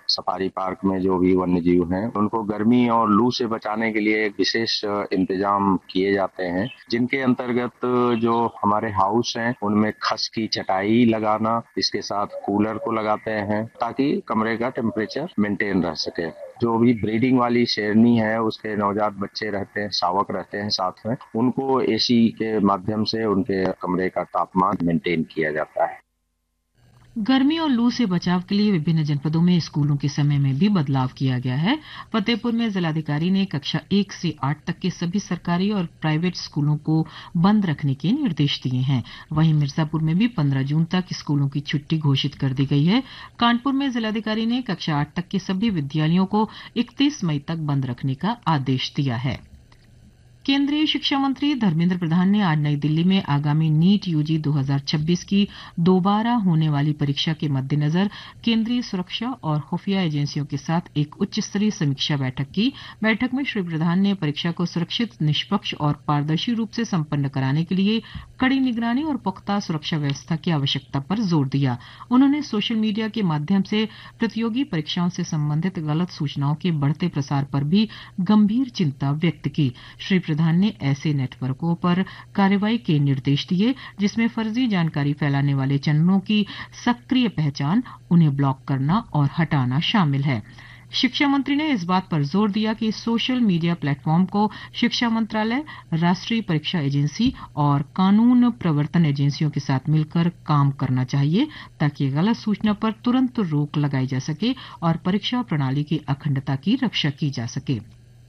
Safari park में जो भी वन्य जीव हैं उनको गर्मी और लू से बचाने के लिए विशेष इंतजाम किए जाते हैं, जिनके अंतर्गत जो हमारे हाउस हैं उनमें खस की चटाई लगाना, इसके साथ कूलर को लगाते हैं ताकि कमरे का टेम्परेचर मेंटेन रह सके। जो भी ब्रीडिंग वाली शेरनी है उसके नवजात बच्चे रहते हैं, शावक रहते हैं साथ में, उनको एसी के माध्यम से उनके कमरे का तापमान मेंटेन किया जाता है। गर्मी और लू से बचाव के लिए विभिन्न जनपदों में स्कूलों के समय में भी बदलाव किया गया है। फतेहपुर में जिलाधिकारी ने कक्षा 1 से 8 तक के सभी सरकारी और प्राइवेट स्कूलों को बंद रखने के निर्देश दिए हैं। वहीं मिर्जापुर में भी 15 जून तक स्कूलों की छुट्टी घोषित कर दी गई है। कानपुर में जिलाधिकारी ने कक्षा 8 तक के सभी विद्यालयों को 31 मई तक बंद रखने का आदेश दिया है। केंद्रीय शिक्षा मंत्री धर्मेंद्र प्रधान ने आज नई दिल्ली में आगामी नीट यूजी 2026 की दोबारा होने वाली परीक्षा के मद्देनजर केंद्रीय सुरक्षा और खुफिया एजेंसियों के साथ एक उच्च स्तरीय समीक्षा बैठक की। बैठक में श्री प्रधान ने परीक्षा को सुरक्षित, निष्पक्ष और पारदर्शी रूप से संपन्न कराने के लिए कड़ी निगरानी और पुख्ता सुरक्षा व्यवस्था की आवश्यकता पर जोर दिया। उन्होंने सोशल मीडिया के माध्यम से प्रतियोगी परीक्षाओं से संबंधित गलत सूचनाओं के बढ़ते प्रसार पर भी गंभीर चिंता व्यक्त की। श्री प्रधान ने ऐसे नेटवर्कों पर कार्रवाई के निर्देश दिए जिसमें फर्जी जानकारी फैलाने वाले चैनलों की सक्रिय पहचान, उन्हें ब्लॉक करना और हटाना शामिल है। शिक्षा मंत्री ने इस बात पर जोर दिया कि सोशल मीडिया प्लेटफॉर्म को शिक्षा मंत्रालय, राष्ट्रीय परीक्षा एजेंसी और कानून प्रवर्तन एजेंसियों के साथ मिलकर काम करना चाहिए ताकि गलत सूचना पर तुरंत रोक लगाई जा सके और परीक्षा प्रणाली की अखंडता की रक्षा की जा सके।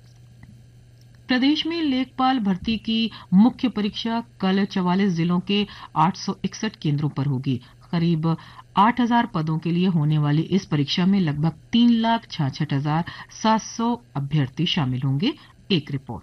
प्रदेश में लेखपाल भर्ती की मुख्य परीक्षा कल 44 जिलों के 861 केंद्रों पर होगी। करीब 8,000 पदों के लिए होने वाली इस परीक्षा में लगभग 3,66,700 अभ्यर्थी शामिल होंगे। एक रिपोर्ट।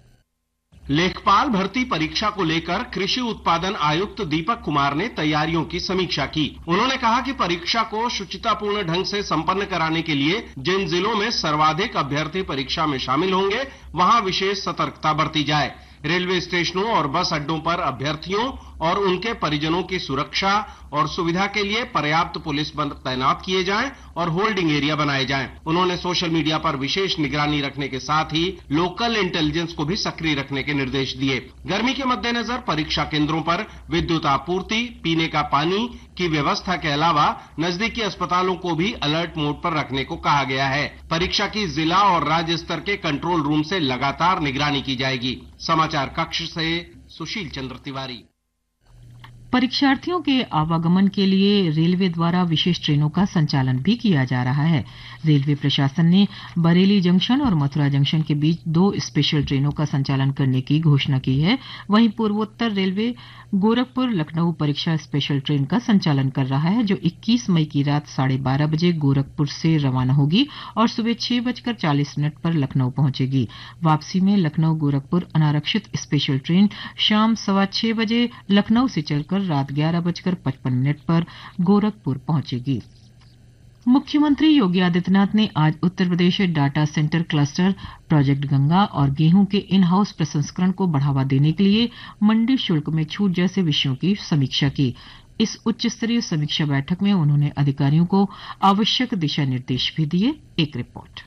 लेखपाल भर्ती परीक्षा को लेकर कृषि उत्पादन आयुक्त दीपक कुमार ने तैयारियों की समीक्षा की। उन्होंने कहा कि परीक्षा को शुचितापूर्ण ढंग से संपन्न कराने के लिए जिन जिलों में सर्वाधिक अभ्यर्थी परीक्षा में शामिल होंगे वहां विशेष सतर्कता बरती जाए। रेलवे स्टेशनों और बस अड्डों पर अभ्यर्थियों और उनके परिजनों की सुरक्षा और सुविधा के लिए पर्याप्त पुलिस बल तैनात किए जाएं और होल्डिंग एरिया बनाए जाएं। उन्होंने सोशल मीडिया पर विशेष निगरानी रखने के साथ ही लोकल इंटेलिजेंस को भी सक्रिय रखने के निर्देश दिए। गर्मी के मद्देनजर परीक्षा केंद्रों पर विद्युत आपूर्ति, पीने का पानी की व्यवस्था के अलावा नजदीकी अस्पतालों को भी अलर्ट मोड पर रखने को कहा गया है। परीक्षा की जिला और राज्य स्तर के कंट्रोल रूम से लगातार निगरानी की जाएगी। समाचार कक्ष से सुशील चंद्र तिवारी। परीक्षार्थियों के आवागमन के लिए रेलवे द्वारा विशेष ट्रेनों का संचालन भी किया जा रहा है। रेलवे प्रशासन ने बरेली जंक्शन और मथुरा जंक्शन के बीच 2 स्पेशल ट्रेनों का संचालन करने की घोषणा की है। वहीं पूर्वोत्तर रेलवे गोरखपुर लखनऊ परीक्षा स्पेशल ट्रेन का संचालन कर रहा है, जो 21 मई की रात 12:30 बजे गोरखपुर से रवाना होगी और सुबह 6:40 पर लखनऊ पहुंचेगी। वापसी में लखनऊ गोरखपुर अनारक्षित स्पेशल ट्रेन शाम 6:15 बजे लखनऊ से चलकर रात 11:55 पर गोरखपुर पहुंचेगी। मुख्यमंत्री योगी आदित्यनाथ ने आज Uttar Pradesh data centre cluster, project Ganga और गेहूं के इन हाउस प्रसंस्करण को बढ़ावा देने के लिए मंडी शुल्क में छूट जैसे विषयों की समीक्षा की। इस उच्च स्तरीय समीक्षा बैठक में उन्होंने अधिकारियों को आवश्यक दिशा निर्देश भी दिए। एक report.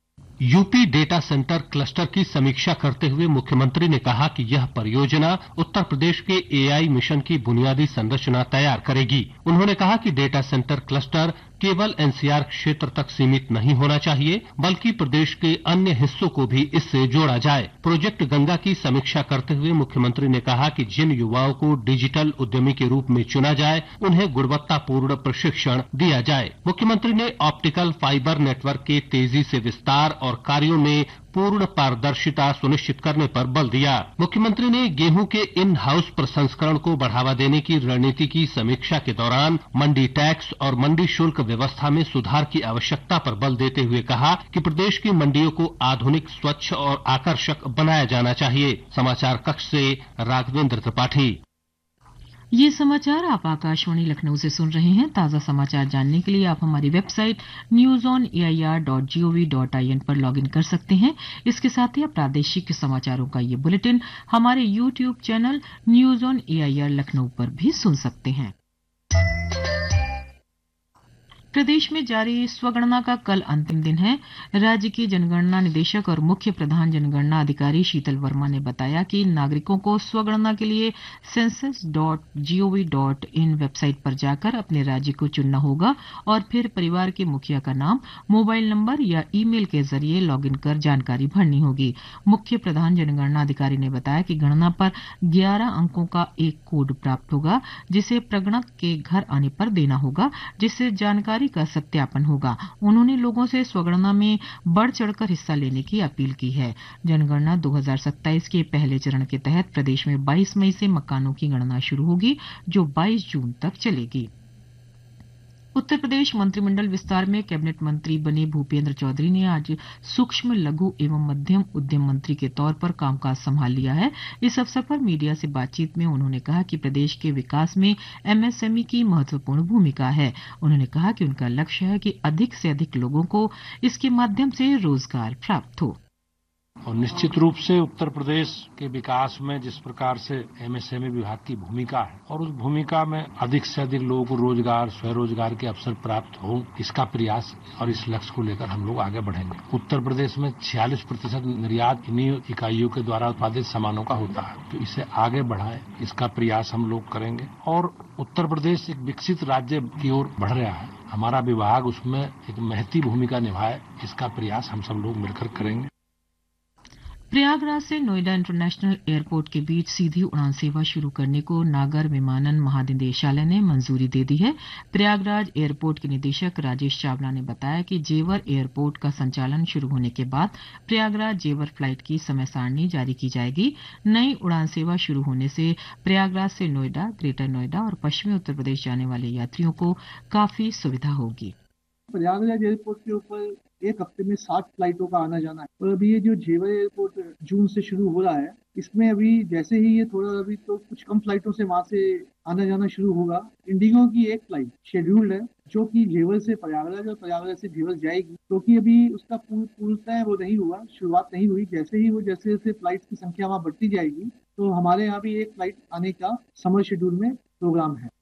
UP data centre cluster की समीक्षा करते हुए मुख्यमंत्री ने कहा कि यह परियोजना उत्तर प्रदेश के एआई मिशन की बुनियादी संरचना तैयार करेगी। उन्होंने कहा कि डेटा सेंटर क्लस्टर केवल एनसीआर क्षेत्र तक सीमित नहीं होना चाहिए, बल्कि प्रदेश के अन्य हिस्सों को भी इससे जोड़ा जाए। प्रोजेक्ट गंगा की समीक्षा करते हुए मुख्यमंत्री ने कहा कि जिन युवाओं को डिजिटल उद्यमी के रूप में चुना जाए, उन्हें गुणवत्तापूर्ण प्रशिक्षण दिया जाए। मुख्यमंत्री ने ऑप्टिकल फाइबर नेटवर्क के तेजी से विस्तार और कार्यों में पूर्ण पारदर्शिता सुनिश्चित करने पर बल दिया। मुख्यमंत्री ने गेहूं के इन हाउस प्रसंस्करण को बढ़ावा देने की रणनीति की समीक्षा के दौरान मंडी टैक्स और मंडी शुल्क व्यवस्था में सुधार की आवश्यकता पर बल देते हुए कहा कि प्रदेश की मंडियों को आधुनिक, स्वच्छ और आकर्षक बनाया जाना चाहिए। समाचार कक्ष से राघवेंद्र त्रिपाठी। ये समाचार आप आकाशवाणी लखनऊ से सुन रहे हैं। ताज़ा समाचार जानने के लिए आप हमारी वेबसाइट newsonair.gov.in पर लॉगिन कर सकते हैं। इसके साथ ही आप प्रादेशिक समाचारों का ये बुलेटिन हमारे YouTube channel news on AIR Lucknow पर भी सुन सकते हैं। प्रदेश में जारी स्वगणना का कल अंतिम दिन है। राज्य की जनगणना निदेशक और मुख्य प्रधान जनगणना अधिकारी शीतल वर्मा ने बताया कि नागरिकों को स्वगणना के लिए census.gov.in वेबसाइट पर जाकर अपने राज्य को चुनना होगा और फिर परिवार के मुखिया का नाम, मोबाइल नंबर या ईमेल के जरिए लॉगिन कर जानकारी भरनी होगी। मुख्य प्रधान जनगणना अधिकारी ने बताया कि गणना पर 11 अंकों का एक कोड प्राप्त होगा, जिसे प्रगणक के घर आने पर देना होगा, जिससे जानकारी का सत्यापन होगा। उन्होंने लोगों से स्वगणना में बढ़ चढ़कर हिस्सा लेने की अपील की है। जनगणना 2027 के पहले चरण के तहत प्रदेश में 22 मई से मकानों की गणना शुरू होगी, जो 22 जून तक चलेगी। उत्तर प्रदेश मंत्रिमंडल विस्तार में कैबिनेट मंत्री बने भूपेन्द्र चौधरी ने आज सूक्ष्म, लघु एवं मध्यम उद्यम मंत्री के तौर पर कामकाज संभाल लिया है। इस अवसर पर मीडिया से बातचीत में उन्होंने कहा कि प्रदेश के विकास में एमएसएमई की महत्वपूर्ण भूमिका है। उन्होंने कहा कि उनका लक्ष्य है कि अधिक से अधिक लोगों को इसके माध्यम से रोजगार प्राप्त हो। और निश्चित रूप से उत्तर प्रदेश के विकास में जिस प्रकार से एमएसएमई विभाग की भूमिका है और उस भूमिका में अधिक से अधिक लोगों को रोजगार, स्वरोजगार के अवसर प्राप्त हो, इसका प्रयास और इस लक्ष्य को लेकर हम लोग आगे बढ़ेंगे। उत्तर प्रदेश में 46% निर्यात इन्हीं इकाइयों के द्वारा उत्पादित सामानों का होता है, तो इसे आगे बढ़ाएं, इसका प्रयास हम लोग करेंगे। और उत्तर प्रदेश एक विकसित राज्य की ओर बढ़ रहा है, हमारा विभाग उसमें एक महती भूमिका निभाए, इसका प्रयास हम सब लोग मिलकर करेंगे। प्रयागराज से नोएडा इंटरनेशनल एयरपोर्ट के बीच सीधी उड़ान सेवा शुरू करने को नागर विमानन महानिदेशालय ने मंजूरी दे दी है। प्रयागराज एयरपोर्ट के निदेशक राजेश चावला ने बताया कि जेवर एयरपोर्ट का संचालन शुरू होने के बाद प्रयागराज जेवर फ्लाइट की समय सारणी जारी की जाएगी। नई उड़ान सेवा शुरू होने से प्रयागराज से नोएडा, ग्रेटर नोएडा और पश्चिमी उत्तर प्रदेश जाने वाले यात्रियों को काफी सुविधा होगी। प्रयागराज एयरपोर्ट के ऊपर एक हफ्ते में 60 फ्लाइटों का आना जाना है और अभी ये जो जेवर एयरपोर्ट जून से शुरू हो रहा है, इसमें अभी जैसे ही ये थोड़ा अभी तो कुछ कम फ्लाइटों से वहां से आना जाना शुरू होगा। इंडिगो की एक फ्लाइट शेड्यूल्ड है जो कि जेवर से प्रयागराज और प्रयागराज से जेवर जाएगी, क्योंकि अभी उसका पूर्णतः वो नहीं हुआ, शुरुआत नहीं हुई। जैसे फ्लाइट की संख्या वहां बढ़ती जाएगी तो हमारे यहाँ भी एक फ्लाइट आने का समर शेड्यूल में प्रोग्राम है।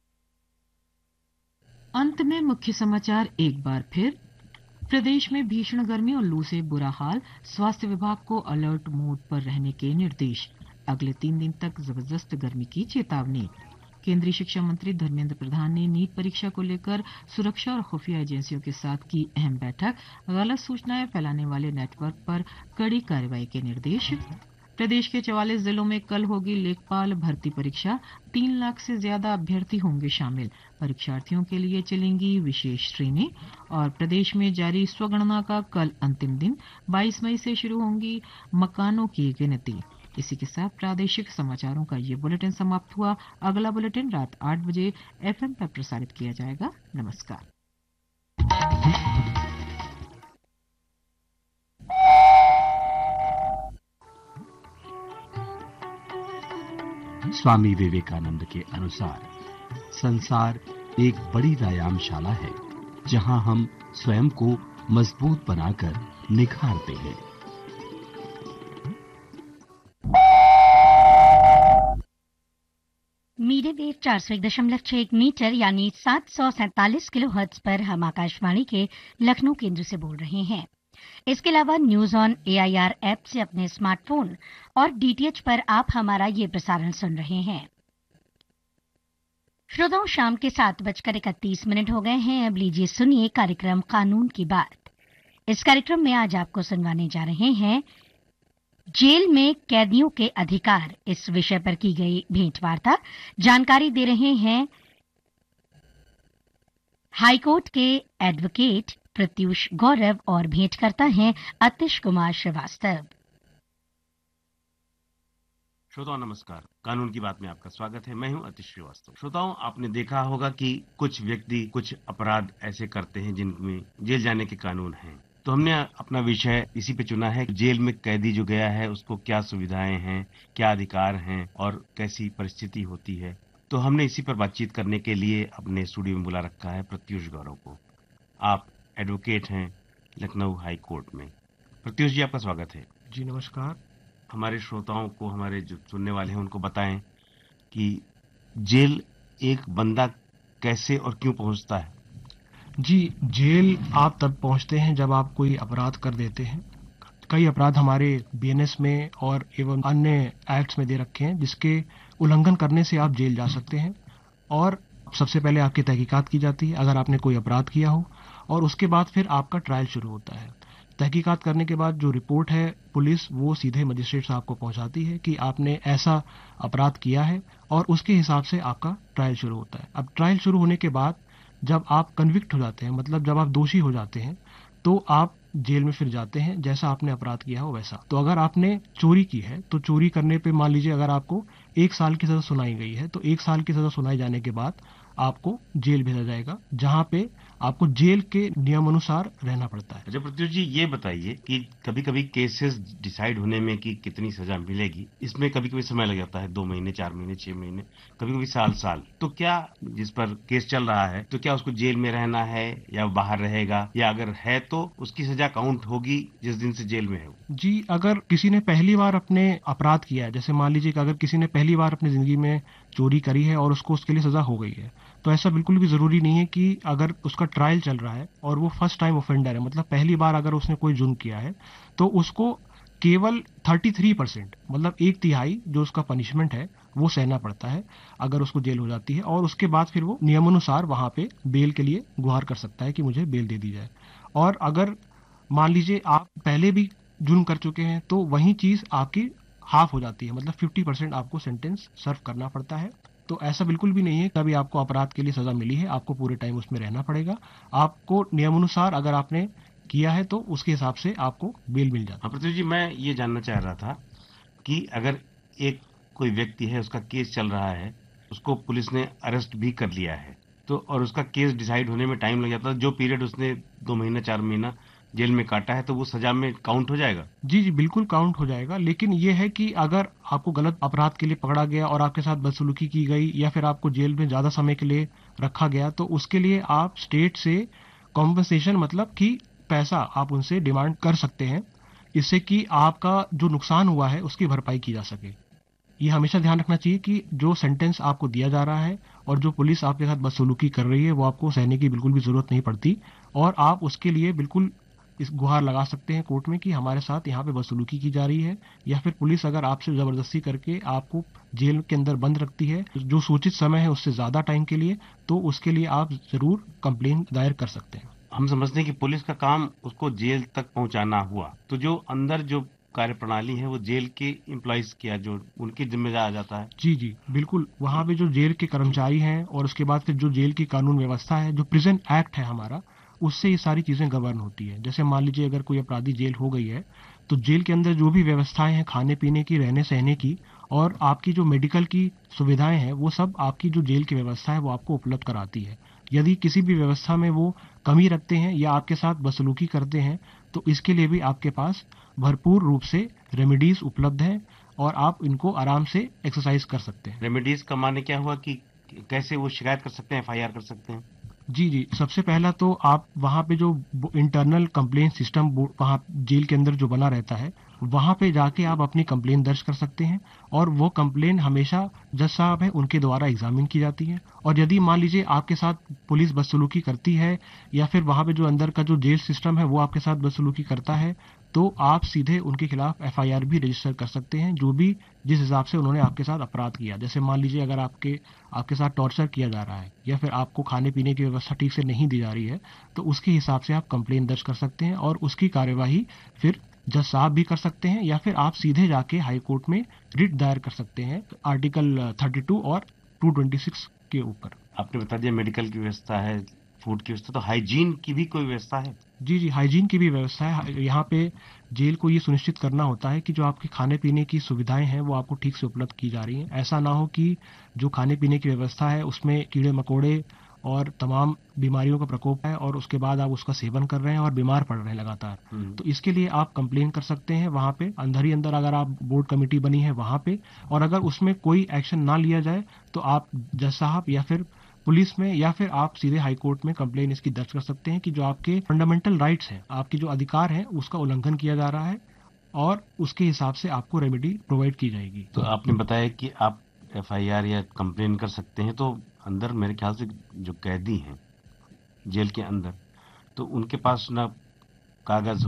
अंत में मुख्य समाचार एक बार फिर। प्रदेश में भीषण गर्मी और लू से बुरा हाल, स्वास्थ्य विभाग को अलर्ट मोड पर रहने के निर्देश। अगले 3 दिन तक जबरदस्त गर्मी की चेतावनी। केंद्रीय शिक्षा मंत्री धर्मेंद्र प्रधान ने नीट परीक्षा को लेकर सुरक्षा और खुफिया एजेंसियों के साथ की अहम बैठक। गलत सूचनाएं फैलाने वाले नेटवर्क पर कड़ी कार्रवाई के निर्देश। प्रदेश के 44 जिलों में कल होगी लेखपाल भर्ती परीक्षा, 3 लाख से ज्यादा अभ्यर्थी होंगे शामिल। परीक्षार्थियों के लिए चलेंगी विशेष ट्रेनें। और प्रदेश में जारी स्वगणना का कल अंतिम दिन, 22 मई से शुरू होंगी मकानों की गिनती। इसी के साथ प्रादेशिक समाचारों का ये बुलेटिन समाप्त हुआ। अगला बुलेटिन रात 8 बजे FM पर प्रसारित किया जाएगा। नमस्कार। स्वामी विवेकानंद के अनुसार संसार एक बड़ी व्यायामशाला है जहां हम स्वयं को मजबूत बनाकर निखारते हैं। मीडियम वेव 401.6 मीटर यानी 747 किलोहर्ट्ज पर हम आकाशवाणी के लखनऊ केंद्र से बोल रहे हैं। इसके अलावा न्यूज ऑन AIR ऐप से अपने स्मार्टफोन और DTH पर आप हमारा ये प्रसारण सुन रहे हैं। श्रोताओं, शाम के 7:31 हो गए हैं। अब लीजिए सुनिए कार्यक्रम कानून की बात। इस कार्यक्रम में आज आपको सुनवाने जा रहे हैं जेल में कैदियों के अधिकार, इस विषय पर की गई भेंटवार्ता। जानकारी दे रहे हैं हाईकोर्ट के एडवोकेट प्रत्युष गौरव और भेंट करता है अतिश कुमार श्रीवास्तव। श्रोताओं नमस्कार, कानून की बात में आपका स्वागत है। मैं हूं अतिश श्रीवास्तव। श्रोताओं, आपने देखा होगा कि कुछ व्यक्ति कुछ अपराध ऐसे करते हैं जिनमें जेल जाने के कानून हैं। तो हमने अपना विषय इसी पे चुना है। जेल में कैदी जो गया है उसको क्या सुविधाएं हैं, क्या अधिकार हैं और कैसी परिस्थिति होती है। तो हमने इसी पर बातचीत करने के लिए अपने स्टूडियो में बुला रखा है प्रत्युष गौरव को। आप एडवोकेट हैं लखनऊ हाई कोर्ट में। प्रत्युष जी, आपका स्वागत है। जी नमस्कार। हमारे श्रोताओं को, हमारे जो सुनने वाले हैं उनको बताएं कि जेल एक बंदा कैसे और क्यों पहुंचता है। जी, जेल आप तब पहुंचते हैं जब आप कोई अपराध कर देते हैं। कई अपराध हमारे बीएनएस में और एवं अन्य एक्ट्स में दे रखे हैं जिसके उल्लंघन करने से आप जेल जा सकते हैं। और सबसे पहले आपकी तहकीकात की जाती है अगर आपने कोई अपराध किया हो, और उसके बाद फिर आपका ट्रायल शुरू होता है। तहकीकात करने के बाद जो रिपोर्ट है पुलिस वो सीधे मजिस्ट्रेट साहब को पहुंचाती है कि आपने ऐसा अपराध किया है, और उसके हिसाब से आपका ट्रायल शुरू होता है। अब ट्रायल शुरू होने के बाद जब आप कन्विक्ट हो जाते हैं, मतलब जब आप दोषी हो जाते हैं, तो आप जेल में फिर जाते हैं जैसा आपने अपराध किया हो वैसा। तो अगर आपने चोरी की है तो चोरी करने पे मान लीजिए अगर आपको 1 साल की सजा सुनाई गई है तो 1 साल की सजा सुनाई जाने के बाद आपको जेल भेजा जाएगा, जहां पे आपको जेल के नियमानुसार रहना पड़ता है। अच्छा प्रत्युष जी, ये बताइए कि कभी कभी केसेस डिसाइड होने में कि कितनी सजा मिलेगी, इसमें कभी कभी समय लग जाता है, 2 महीने, 4 महीने, 6 महीने, कभी कभी साल। तो क्या जिस पर केस चल रहा है तो क्या उसको जेल में रहना है या बाहर रहेगा, या अगर है तो उसकी सजा काउंट होगी जिस दिन से जेल में है? जी, अगर किसी ने पहली बार अपने अपराध किया है, जैसे मान लीजिए कि अगर किसी ने पहली बार अपनी जिंदगी में चोरी करी है और उसको उसके लिए सजा हो गई है, तो ऐसा बिल्कुल भी जरूरी नहीं है कि अगर उसका ट्रायल चल रहा है और वो फर्स्ट टाइम ऑफेंडर है, मतलब पहली बार अगर उसने कोई जुर्म किया है, तो उसको केवल 33% मतलब 1/3 जो उसका पनिशमेंट है वो सहना पड़ता है अगर उसको जेल हो जाती है। और उसके बाद फिर वो नियमानुसार वहां पे बेल के लिए गुहार कर सकता है कि मुझे बेल दे दी जाए। और अगर मान लीजिए आप पहले भी जुर्म कर चुके हैं तो वही चीज आपकी हाफ हो जाती है, मतलब 50% आपको सेंटेंस सर्व करना पड़ता है। तो ऐसा बिल्कुल भी नहीं है तभी आपको अपराध के लिए सजा मिली है, आपको पूरे टाइम उसमें रहना पड़ेगा। आपको नियमानुसार अगर आपने किया है तो उसके हिसाब से आपको बेल मिल जाता है। प्रत्युष जी, मैं ये जानना चाह रहा था कि अगर एक कोई व्यक्ति है, उसका केस चल रहा है, उसको पुलिस ने अरेस्ट भी कर लिया है, तो और उसका केस डिसाइड होने में टाइम लग जाता है, जो पीरियड उसने 2 महीना 4 महीना जेल में काटा है, तो वो सजा में काउंट हो जाएगा? जी, बिल्कुल काउंट हो जाएगा। लेकिन ये है कि अगर आपको गलत अपराध के लिए पकड़ा गया और आपके साथ बदसलूकी की गई या फिर आपको जेल में ज्यादा समय के लिए रखा गया, तो उसके लिए आप स्टेट से कॉम्पनसेशन मतलब कि पैसा आप उनसे डिमांड कर सकते हैं, इससे कि आपका जो नुकसान हुआ है उसकी भरपाई की जा सके। ये हमेशा ध्यान रखना चाहिए कि जो सेंटेंस आपको दिया जा रहा है और जो पुलिस आपके साथ बदसलूकी कर रही है वो आपको सहने की बिल्कुल भी जरूरत नहीं पड़ती, और आप उसके लिए बिल्कुल इस गुहार लगा सकते हैं कोर्ट में कि हमारे साथ यहाँ पे बदसलूकी की जा रही है, या फिर पुलिस अगर आपसे जबरदस्ती करके आपको जेल के अंदर बंद रखती है जो सूचित समय है उससे ज्यादा टाइम के लिए, तो उसके लिए आप जरूर कंप्लेन दायर कर सकते हैं। हम समझते हैं कि पुलिस का काम उसको जेल तक पहुंचाना हुआ, तो जो अंदर जो कार्य प्रणाली है वो जेल के एम्प्लॉइज की जो उनकी जिम्मेदार आ जाता है। जी बिल्कुल, वहाँ पे जो जेल के कर्मचारी हैं और उसके बाद फिर जो जेल की कानून व्यवस्था है, जो प्रिजन एक्ट है हमारा, उससे ये सारी चीजें गवर्न होती है। जैसे मान लीजिए अगर कोई अपराधी जेल हो गई है तो जेल के अंदर जो भी व्यवस्थाएं हैं खाने पीने की, रहने सहने की और आपकी जो मेडिकल की सुविधाएं हैं वो सब आपकी जो जेल की व्यवस्था है वो आपको उपलब्ध कराती है। यदि किसी भी व्यवस्था में वो कमी रखते हैं या आपके साथ बदसलूकी करते हैं तो इसके लिए भी आपके पास भरपूर रूप से रेमेडीज उपलब्ध है और आप इनको आराम से एक्सरसाइज कर सकते हैं। रेमेडीज का माने क्या हुआ कि कैसे वो शिकायत कर सकते हैं, FIR कर सकते हैं? जी, सबसे पहला तो आप वहाँ पे जो इंटरनल कंप्लेंट सिस्टम वहाँ जेल के अंदर जो बना रहता है वहाँ पे जाके आप अपनी कंप्लेंट दर्ज कर सकते हैं, और वो कंप्लेंट हमेशा जज साहब है उनके द्वारा एग्जामिन की जाती है। और यदि मान लीजिए आपके साथ पुलिस बदसलूकी करती है या फिर वहाँ पे जो अंदर का जो जेल सिस्टम है वो आपके साथ बदसलूकी करता है, तो आप सीधे उनके खिलाफ FIR भी रजिस्टर कर सकते हैं, जो भी जिस हिसाब से उन्होंने आपके साथ अपराध किया। जैसे मान लीजिए अगर आपके साथ टॉर्चर किया जा रहा है या फिर आपको खाने पीने की व्यवस्था ठीक से नहीं दी जा रही है, तो उसके हिसाब से आप कंप्लेंट दर्ज कर सकते हैं और उसकी कार्यवाही फिर जज साहब भी कर सकते हैं, या फिर आप सीधे जाके हाई कोर्ट में रिट दायर कर सकते हैं आर्टिकल 32 और 226 के ऊपर। आपने बता दिया मेडिकल की व्यवस्था है, फूड की व्यवस्था, तो हाइजीन की भी कोई व्यवस्था है? जी, हाइजीन की भी व्यवस्था है। यहाँ पे जेल को ये सुनिश्चित करना होता है कि जो आपके खाने पीने की सुविधाएं हैं वो आपको ठीक से उपलब्ध की जा रही हैं। ऐसा ना हो कि जो खाने पीने की व्यवस्था है उसमें कीड़े मकोड़े और तमाम बीमारियों का प्रकोप है और उसके बाद आप उसका सेवन कर रहे हैं और बीमार पड़ रहे हैं लगातार। तो इसके लिए आप कंप्लेन कर सकते हैं वहाँ पे अंदर ही अंदर, अगर आप बोर्ड कमेटी बनी है वहाँ पे, और अगर उसमें कोई एक्शन ना लिया जाए तो आप जज साहब या फिर पुलिस में या फिर आप सीधे हाई कोर्ट में कंप्लेन इसकी दर्ज कर सकते हैं कि जो आपके फंडामेंटल राइट्स हैं, आपके जो अधिकार हैं उसका उल्लंघन किया जा रहा है और उसके हिसाब से आपको रेमेडी प्रोवाइड की जाएगी। तो आपने बताया कि आप FIR या कंप्लेन कर सकते हैं, तो अंदर मेरे ख्याल से जो कैदी हैं जेल के अंदर, तो उनके पास ना कागज